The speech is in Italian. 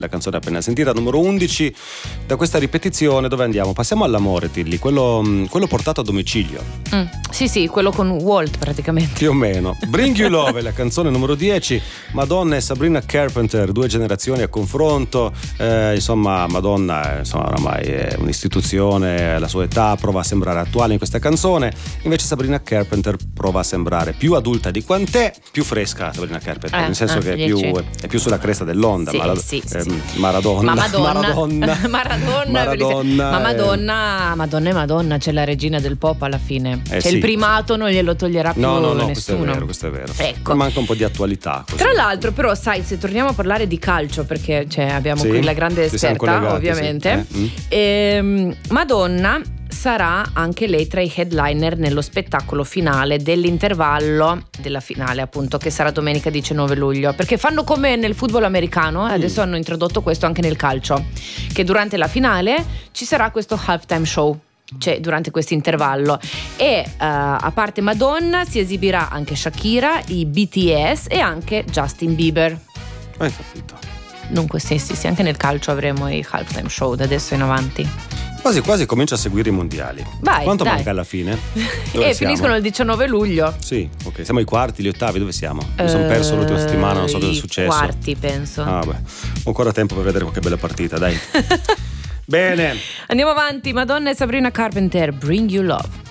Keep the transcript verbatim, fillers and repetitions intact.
la canzone appena sentita, numero undici. Da questa ripetizione dove andiamo? Passiamo all'amore, Tilly, quello, quello portato a domicilio. Mm, sì, sì, quello con Walt praticamente. Più o meno. Bring You Love è la canzone numero dieci. Madonna e Sabrina Carpenter, due generazioni a confronto. Eh, insomma, Madonna insomma, oramai è un'istituzione, la sua età prova a sembrare attuale in questa canzone. Invece Sabrina Carpenter prova a sembrare più adulta di quant'è, più fresca Sabrina Carpenter, eh, nel senso eh, che è più, è più sulla cresta dell'onda. Sì, Mara- sì, sì, eh, sì. Maradona, Ma Madonna, Maradona, Maradonna, Maradonna, ma eh. Madonna, Madonna e Madonna, c'è la regina del pop alla fine. Eh, c'è sì. il primato, non glielo toglierà più no, no, no, nessuno. questo è vero, questo è vero. Ecco. Manca un po' di attualità. Così. Tra l'altro, però, sai, se torniamo a parlare di calcio, perché cioè, abbiamo Sì, qui la grande ci siamo esperta, collegati, ovviamente. sì. Eh, mm. Ehm, Madonna sarà anche lei tra i headliner nello spettacolo finale dell'intervallo della finale, appunto, che sarà domenica diciannove luglio, perché fanno come nel football americano, e adesso mm. hanno introdotto questo anche nel calcio, che durante la finale ci sarà questo halftime show, cioè durante questo intervallo, e uh, a parte Madonna si esibirà anche Shakira, i B T S e anche Justin Bieber. Hai capito? Dunque sì, sì, sì, anche nel calcio avremo i halftime show da adesso in avanti. Quasi quasi comincio a seguire i mondiali. Vai, Quanto dai. manca alla fine? Dove e siamo? Finiscono il diciannove luglio. Sì, ok. Siamo ai quarti, gli ottavi, dove siamo? Mi sono perso l'ultima settimana, non so cosa è successo. Quarti, penso. Ah, beh. Ho ancora tempo per vedere qualche bella partita, dai. Bene. Andiamo avanti. Madonna e Sabrina Carpenter, Bring You Love.